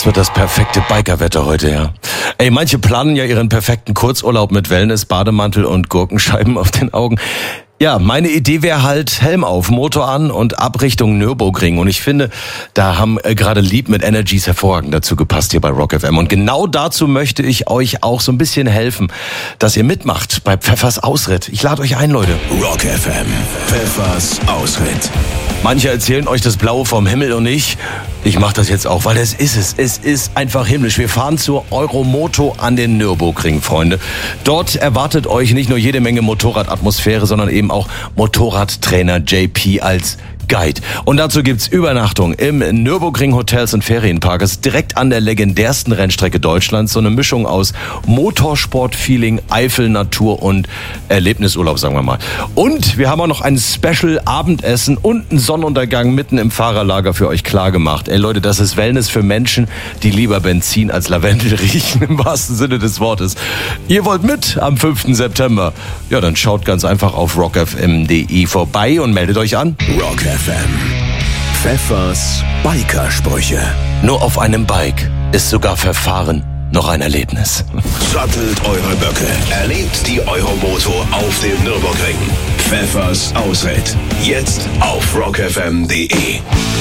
Es wird das perfekte Bikerwetter heute, ja. Ey, manche planen ja ihren perfekten Kurzurlaub mit Wellness, Bademantel und Gurkenscheiben auf den Augen. Ja, meine Idee wäre halt Helm auf, Motor an und ab Richtung Nürburgring. Und ich finde, da haben gerade Lieb mit Energies hervorragend dazu gepasst hier bei Rock FM. Und genau dazu möchte ich euch auch so ein bisschen helfen, dass ihr mitmacht bei Pfeffers Ausritt. Ich lade euch ein, Leute. Rock FM, Pfeffers Ausritt. Manche erzählen euch das Blaue vom Himmel und ich mache das jetzt auch, weil das ist es. Es ist einfach himmlisch. Wir fahren zur Euromoto an den Nürburgring, Freunde. Dort erwartet euch nicht nur jede Menge Motorradatmosphäre, sondern eben auch Motorradtrainer JP als Guide. Und dazu gibt's Übernachtung im Nürburgring Hotels und Ferienparks direkt an der legendärsten Rennstrecke Deutschlands. So eine Mischung aus Motorsport-Feeling, Eifel, Natur und Erlebnisurlaub, sagen wir mal. Und wir haben auch noch ein Special-Abendessen und einen Sonnenuntergang mitten im Fahrerlager für euch klar gemacht. Ey Leute, das ist Wellness für Menschen, die lieber Benzin als Lavendel riechen, im wahrsten Sinne des Wortes. Ihr wollt mit am 5. September? Ja, dann schaut ganz einfach auf rockfm.de vorbei und meldet euch an. Rock FM. Pfeffers Bikersprüche. Nur auf einem Bike ist sogar Verfahren noch ein Erlebnis. Sattelt eure Böcke. Erlebt die Euromoto auf dem Nürburgring. Pfeffers Ausritt. Jetzt auf rockfm.de.